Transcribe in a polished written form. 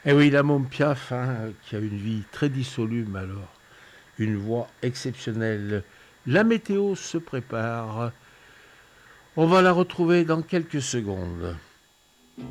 Et oui, la Môme Piaf, hein, qui a une vie très dissolue, mais alors une voix exceptionnelle. La météo se prépare. On va la retrouver dans quelques secondes.